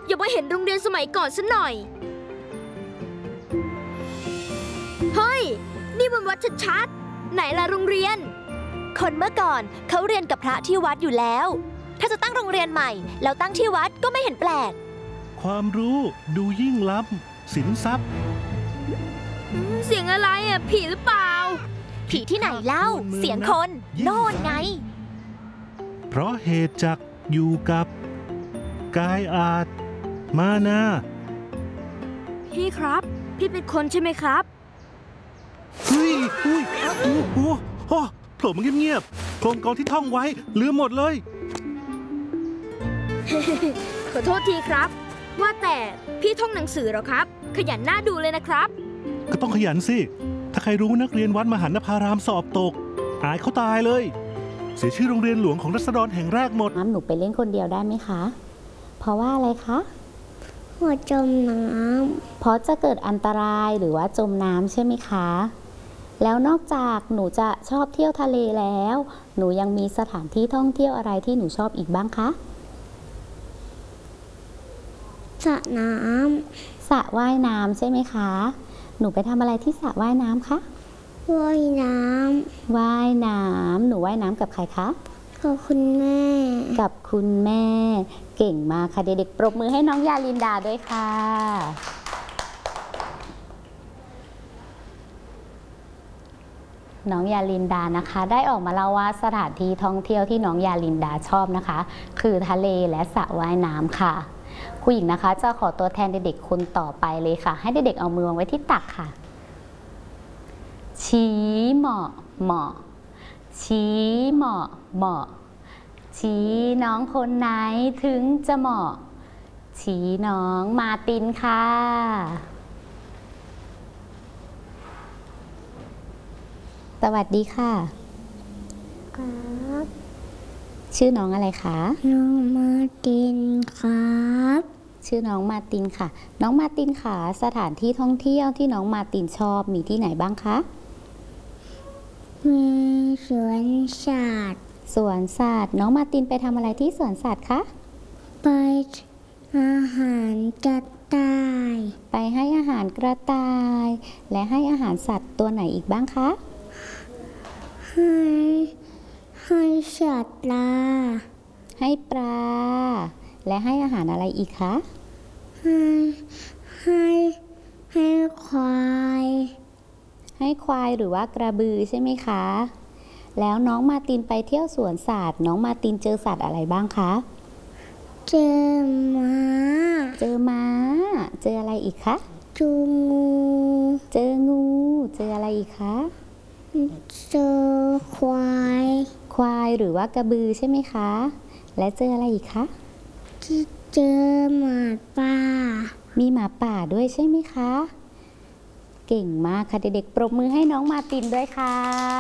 อย่ามาเห็นโรงเรียนสมัยก่อนซะหน่อยเฮ้ยนี่มันวัดชัดๆไหนล่ะโรงเรียนคนเมื่อก่อนเขาเรียนกับพระที่วัดอยู่แล้วถ้าจะตั้งโรงเรียนใหม่แล้วตั้งที่วัดก็ไม่เห็นแปลกความรู้ดูยิ่งล้ำสินทรัพย์เสียงอะไรอ่ะผีหรือเปล่าผีที่ไหนเล่าเสียงคนโน่นไงเพราะเหตุจักอยู่กับกายอาจมานาพี่ครับพี่เป็นคนใช่ไหมครับเฮ้ยโอ้โหโผล่มาเงียบๆโครงกองที่ท่องไว้ลืมหมดเลยขอโทษทีครับว่าแต่พี่ท่องหนังสือเหรอครับขยันหน้าดูเลยนะครับก็ต้องขยันสิถ้าใครรู้นักเรียนวัดมหันนภารามสอบตกอายเขาตายเลยเสียชื่อโรงเรียนหลวงของราษฎรแห่งแรกหมดหนูไปเล่นคนเดียวได้ไหมคะเพราะว่าอะไรคะหัวจมน้ำเพราะจะเกิดอันตรายหรือว่าจมน้ำใช่ไหมคะแล้วนอกจากหนูจะชอบเที่ยวทะเลแล้วหนูยังมีสถานที่ท่องเที่ยวอะไรที่หนูชอบอีกบ้างคะสระน้ำสระว่ายน้ำใช่ไหมคะหนูไปทำอะไรที่สระว่ายน้ำคะว่ายน้ำหนูว่ายน้ำกับใครคะกับคุณแม่กับคุณแม่เก่งมากค่ะเด็กๆปรบมือให้น้องยาลินดาด้วยค่ะน้องยาลินดานะคะได้ออกมาเล่าว่าสถานที่ท่องเที่ยวที่น้องยาลินดาชอบนะคะคือทะเลและสระว่ายน้ำค่ะครูหญิงนะคะจะขอตัวแทนเด็กๆคนต่อไปเลยค่ะให้เด็กๆเอามือวางไว้ที่ตักค่ะชี้เหมาะเหมาะชี้เหมาะเหมาะชี้น้องคนไหนถึงจะเหมาะชี้น้องมาตินค่ะสวัสดีค่ะครับชื่อน้องอะไรคะน้องมาตินครับชื่อน้องมาตินค่ะน้องมาตินค่ะสถานที่ท่องเที่ยวที่น้องมาตินชอบมีที่ไหนบ้างคะมีสวนสัตว์น้องมาตินไปทำอะไรที่สวนสัตว์คะไปอาหารกระต่ายไปให้อาหารกระต่ายและให้อาหารสัตว์ตัวไหนอีกบ้างคะให้สัตว์ปลาให้ปลาและให้อาหารอะไรอีกคะให้ควายหรือว่ากระบือใช่ไหมคะแล้วน้องมาตินไปเที่ยวสวนสัตว์น้องมาตินเจอสัตว์อะไรบ้างคะเจอม้าเจออะไรอีกคะเจองูเจออะไรอีกคะเจอควายหรือว่ากระบือใช่ไหมคะและเจออะไรอีกคะเจอหมาป่ามีหมาป่าด้วยใช่ไหมคะเก่งมากค่ะเด็กๆปรบมือให้น้องมาตินด้วยค่ะ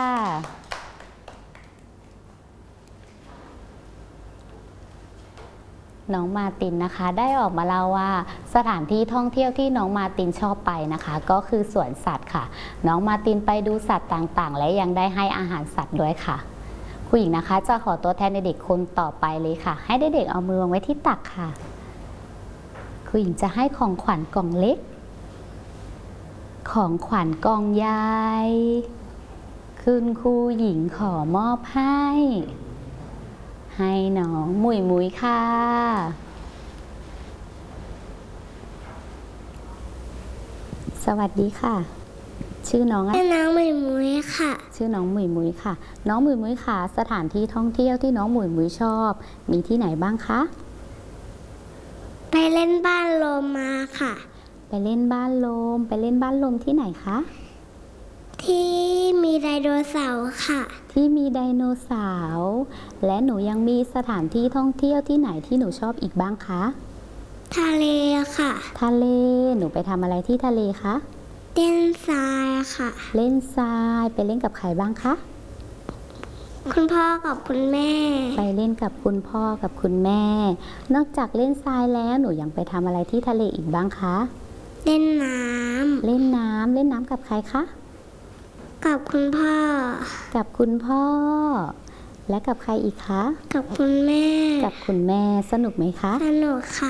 น้องมาตินนะคะได้ออกมาเล่าว่าสถานที่ท่องเที่ยวที่น้องมาตินชอบไปนะคะก็คือสวนสัตว์ค่ะน้องมาตินไปดูสัตว์ต่างๆและยังได้ให้อาหารสัตว์ด้วยค่ะครูหญิงนะคะจะขอตัวแทนเด็กๆคนต่อไปเลยค่ะให้เด็กๆเอามือวางไว้ที่ตักค่ะครูหญิงจะให้ของขวัญกล่องเล็กของขวัญกล่องใหญ่คุณครูหญิงขอมอบให้น้องหมุยค่ะสวัสดีค่ะชื่อน้องอะไรน้องหมุยค่ะชื่อน้องหมุยค่ะน้องหมุยค่ะสถานที่ท่องเที่ยวที่น้องหมุยชอบมีที่ไหนบ้างคะไปเล่นบ้านลมมาค่ะไปเล่นบ้านลมที่ไหนคะที่มีไดโนเสาร์ค่ะที่มีไดโนเสาร์และหนูยังมีสถานที่ท่องเที่ยวที่ไหนที่หนูชอบอีกบ้างคะทะเลค่ะทะเลหนูไปทำอะไรที่ทะเลคะเล่นทรายค่ะเล่นทรายไปเล่นกับใครบ้างคะคุณพ่อกับคุณแม่ไปเล่นกับคุณพ่อกับคุณแม่นอกจากเล่นทรายแล้วหนูยังไปทำอะไรที่ทะเลอีกบ้างคะเล่นน้ำกับใครคะกับคุณพ่อและกับใครอีกคะกับคุณแม่สนุกไหมคะสนุกค่ะ